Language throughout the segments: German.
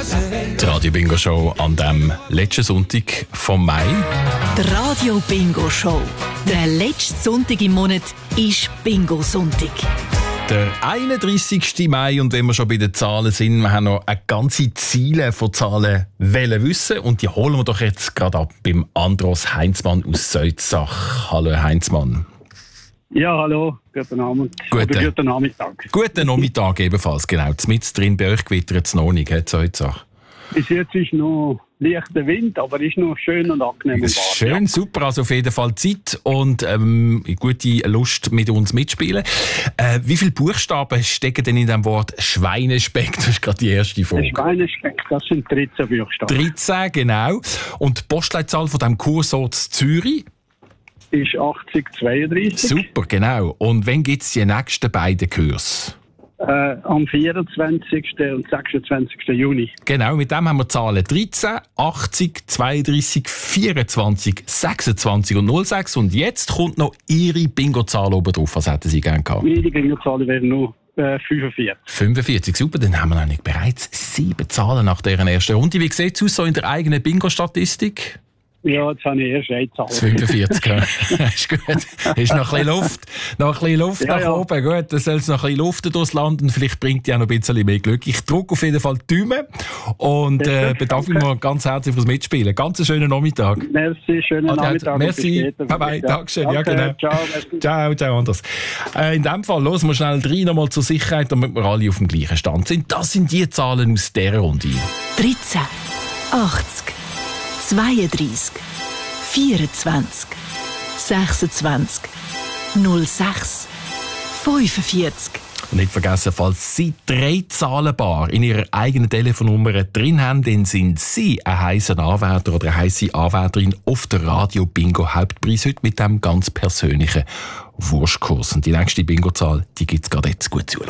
Die Radio Bingo Show an dem letzten Sonntag vom Mai. Die Radio Bingo Show. Der letzte Sonntag im Monat ist Bingo-Sonntag. Der 31. Mai, und wenn wir schon bei den Zahlen sind, wir haben noch eine ganze Ziele von Zahlen wissen, und die holen wir doch jetzt gerade ab beim Andros Heinzmann aus Söitzach. Hallo Herr Heinzmann. Ja, hallo, guten Abend. Guten Nachmittag. Guten Nachmittag ebenfalls, genau. Mit drin bei euch gewittert es noch nicht, Söitzach. Bis jetzt ist noch leichter Wind, aber ist noch schön und angenehm. Und warm, schön, ja. Super, also auf jeden Fall Zeit und gute Lust mit uns mitspielen. Wie viele Buchstaben stecken denn in dem Wort Schweinespeck? Das ist gerade die erste Folge. Schweinespeck, das sind 13 Buchstaben. 13, genau. Und die Postleitzahl von diesem Kursort Zürich? Ist 8032. Super, genau. Und wann gibt es die nächsten beiden Kurse? Am 24. und 26. Juni. Genau, mit dem haben wir Zahlen 13, 80, 32, 24, 26 und 06. Und jetzt kommt noch Ihre Bingo-Zahl oben drauf. Was hätten Sie gerne gehabt? Meine Bingo-Zahl wäre nur 45. 45, super. Dann haben wir nämlich bereits 7 Zahlen nach dieser ersten Runde. Wie sieht es aus so in der eigenen Bingo-Statistik? Ja, jetzt habe ich erst eine Zahl. 45, ja. Ist gut. Ist noch ein bisschen Luft. Noch ein bisschen Luft ja, nach oben. Gut, dann soll es noch ein bisschen luften durchs Land und vielleicht bringt die auch noch ein bisschen mehr Glück. Ich drücke auf jeden Fall die Daumen und bedanke mich mal ganz herzlich fürs Mitspielen. Ganz einen schönen Nachmittag. Merci, schönen Nachmittag. Merci. Bye-bye. Dankeschön. Ja, genau. Ciao, Anders. In dem Fall hören wir schnell 3 nochmal zur Sicherheit, damit wir alle auf dem gleichen Stand sind. Das sind die Zahlen aus dieser Runde. 13, 80, 32, 24, 26, 06, 45. Und nicht vergessen, falls Sie 3 Zahlenbar in Ihrer eigenen Telefonnummer drin haben, dann sind Sie ein heisser Anwärter oder eine heisse Anwärterin auf der Radio Bingo Hauptpreis heute mit dem ganz persönlichen Wurstkurs. Und die nächste Bingo-Zahl, die gibt es gerade jetzt. Gut zuhören.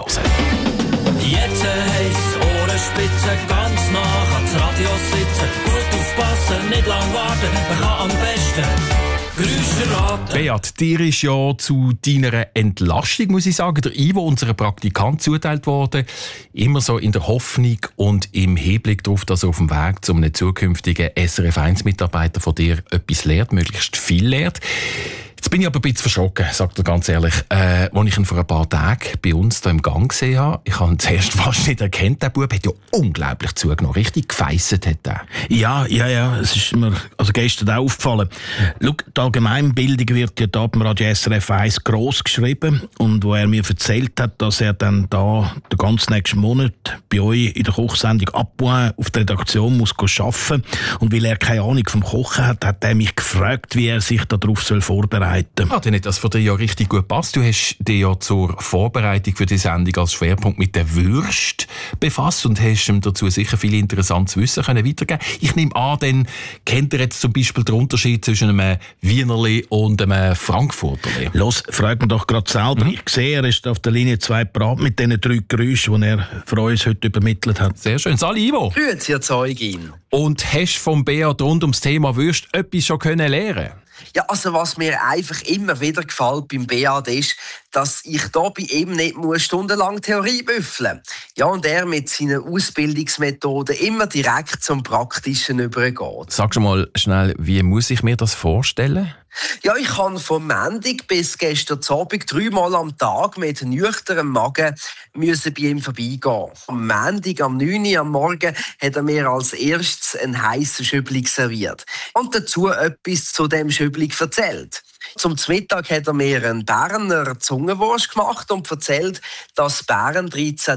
Jetzt heisst Ohrenspitze, ganz nah ans Radio sitzen. Gut aufpassen, nicht lang warten, man kann am besten Geräusche raten. Beat, dir ist ja zu deiner Entlastung, muss ich sagen, der Ivo, unser Praktikant, zuteilt worden. Immer so in der Hoffnung und im Hinblick darauf, dass er auf dem Weg zu einem zukünftigen SRF1-Mitarbeiter von dir etwas lernt, möglichst viel lernt. Jetzt bin ich aber ein bisschen verschrocken, sagt er ganz ehrlich, als ich ihn vor ein paar Tagen bei uns hier im Gang gesehen habe. Ich habe ihn zuerst fast nicht erkannt. Der Bub hat ja unglaublich zugenommen. Richtig gefeisset hat er. Ja. Es ist mir gestern auch aufgefallen. Schau, die Allgemeinbildung wird ja da beim Radio SRF 1 gross geschrieben. Und wo er mir erzählt hat, dass er dann da den ganzen nächsten Monat bei euch in der Kochsendung Abpoint auf der Redaktion muss arbeiten. Und weil er keine Ahnung vom Kochen hat, hat er mich gefragt, wie er sich darauf vorbereiten soll. Dann hat das von dir ja richtig gut gepasst. Du hast dich ja zur Vorbereitung für die Sendung als Schwerpunkt mit der Würst befasst und hast ihm dazu sicher viel interessantes Wissen können weitergeben. Ich nehme an, dann kennt ihr jetzt zum Beispiel den Unterschied zwischen einem Wienerli und einem Frankfurterli. Los, frag mich doch gerade selber. Ich sehe, er ist auf der Linie 2 parat mit diesen 3 Geräuschen, die er für uns heute übermittelt hat. Sehr schön. Sali, Ivo. Grüezi, Herr Zeugin. Und hast vom Beat rund ums Thema Würst etwas schon lernen? Ja, also was mir einfach immer wieder gefällt beim Beat ist, dass ich da bei ihm nicht stundenlang Theorie büffeln muss. Ja, und er mit seinen Ausbildungsmethoden immer direkt zum Praktischen übergeht. Sag schon mal schnell, wie muss ich mir das vorstellen? Ja, ich kann vom Montag bis gestern Abend 3-mal am Tag mit nüchternem Magen bei ihm vorbeigehen. Am Montag, am 9 Uhr am Morgen, hat er mir als erstes einen heissen Schübling serviert. Und dazu etwas zu dem Schübling erzählt. Zum Mittag hat er mir einen Berner Zungenwurst gemacht und erzählt, dass Bern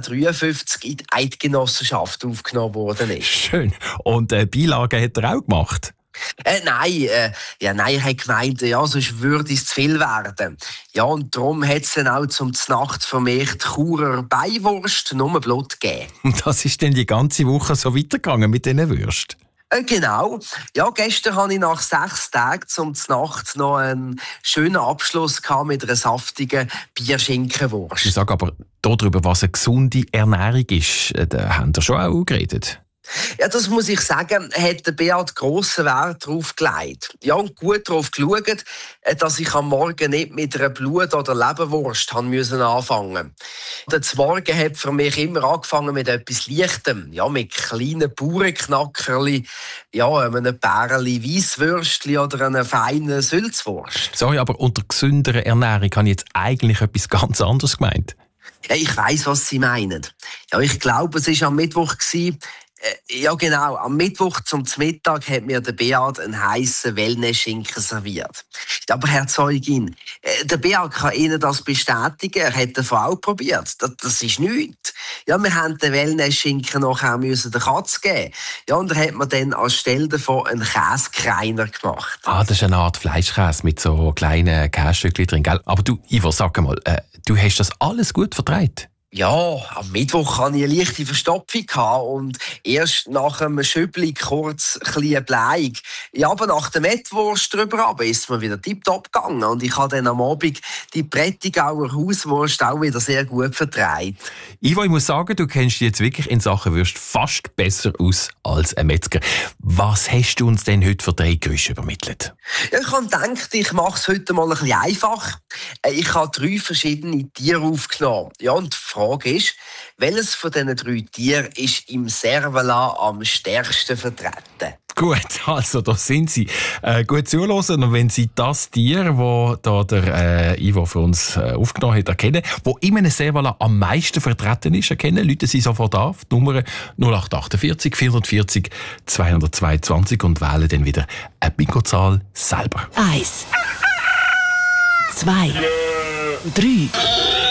1353 in die Eidgenossenschaft aufgenommen worden ist. Schön. Und Beilagen hat er auch gemacht? Nein, er hat gemeint, sonst würde es zu viel werden. Ja, und darum hat es dann auch zum Znacht vermehrt Churer Beiwurst, nur Blut gegeben. Und das ist dann die ganze Woche so weitergegangen mit diesen Würsten? Genau. Ja, gestern hatte ich nach 6 Tagen zum Znacht noch einen schönen Abschluss mit einer saftigen Bierschinkenwurst. Ich sage aber darüber, was eine gesunde Ernährung ist, da haben wir schon auch geredet. Ja, das muss ich sagen, hat der Beat grossen Wert darauf gelegt. Ja, und gut darauf geschaut, dass ich am Morgen nicht mit einer Blut- oder Leberwurst anfangen musste. Der Morgen hat für mich immer angefangen mit etwas Leichtem. Ja, mit kleinen Bauernknackerli, ja, einem Bärli Weisswürstli oder einer feinen Sülzwurst. Sorry, aber unter gesünderer Ernährung habe ich jetzt eigentlich etwas ganz anderes gemeint. Ja, ich weiss, was Sie meinen. Ja, ich glaube, es war am Mittwoch. Ja, genau. Am Mittwoch zum Mittag hat mir der Beat einen heissen Wellness-Schinken serviert. Ja, aber Herr Zeugin, der Beat kann Ihnen das bestätigen. Er hat davon auch probiert. Das ist nichts. Ja, wir haben den Wellness-Schinken nachher der Katze geben. Ja, und er hat mir dann anstelle davon einen Käsekreiner gemacht. Ah, das ist eine Art Fleischkäse mit so kleinen Käsestückchen drin, gell? Aber du, Ivo, sag mal, du hast das alles gut vertragen? Ja, am Mittwoch hatte ich eine leichte Verstopfung und erst nach einem Schübli kurz ein bisschen bleig. Ja, aber nach der Mettwurst drüber ist mir wieder tipptopp gegangen und ich habe dann am Abend die Prättigauer Hauswurst auch wieder sehr gut vertragen. Ivo, ich muss sagen, du kennst dich jetzt wirklich in Sachen Würst fast besser aus als ein Metzger. Was hast du uns denn heute für 3 Gerüche übermittelt? Ja, ich habe gedacht, ich mache es heute mal ein bisschen einfach. Ich habe 3 verschiedene Tiere aufgenommen. Ja, und die Frage ist, welches von diesen 3 Tieren ist im Servala am stärksten vertreten? Gut, also da sind sie. Gut zuhören und wenn Sie das Tier, das da der Ivo für uns aufgenommen hat, erkennen, das in einem Servala am meisten vertreten ist, erkennen, rufen Sie sofort auf, die Nummer 0848 440 222 und wählen dann wieder eine Bingo-Zahl selber. 1, 2, 3.